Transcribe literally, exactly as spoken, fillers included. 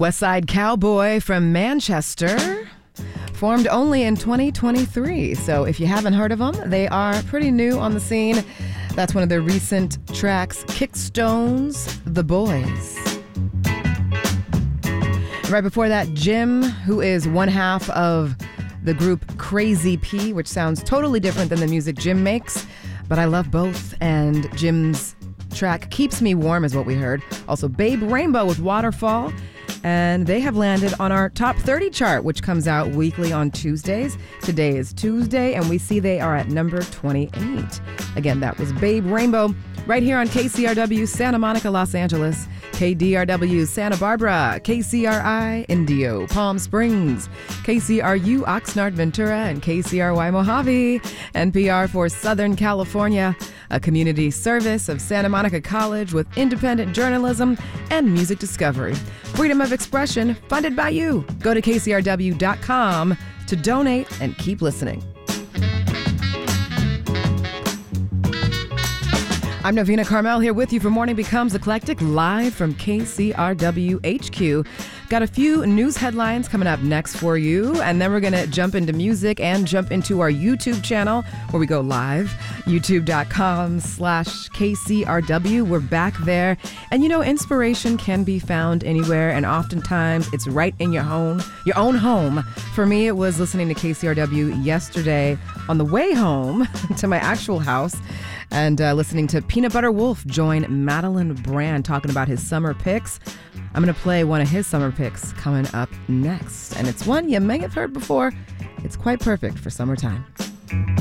West Side Cowboy from Manchester. Formed only in twenty twenty-three. So if you haven't heard of them, they are pretty new on the scene. That's one of their recent tracks, Kickstones, The Boys. Right before that, Jim, who is one half of the group Crazy P, which sounds totally different than the music Jim makes, but I love both. And Jim's track Keeps Me Warm is what we heard. Also Babe Rainbow with Waterfall. And they have landed on our top thirty chart, which comes out weekly on Tuesdays. Today is Tuesday, and we see they are at number twenty-eight. Again, that was Babe Rainbow, right here on K C R W Santa Monica, Los Angeles, K D R W Santa Barbara, K C R I Indio, Palm Springs, K C R U Oxnard, Ventura, and K C R Y Mojave, N P R for Southern California, a community service of Santa Monica College with independent journalism and music discovery. Freedom of expression funded by you. Go to K C R W dot com to donate and keep listening. I'm Novena Carmel here with you for Morning Becomes Eclectic, live from K C R W H Q. Got a few news headlines coming up next for you, and then we're going to jump into music and jump into our YouTube channel where we go live, youtube.com slash KCRW. We're back there. And you know, inspiration can be found anywhere, and oftentimes it's right in your home, your own home. For me, it was listening to K C R W yesterday on the way home to my actual house, and uh, listening to Peanut Butter Wolf join Madeline Brand talking about his summer picks. I'm going to play one of his summer picks coming up next. And it's one you may have heard before. It's quite perfect for summertime.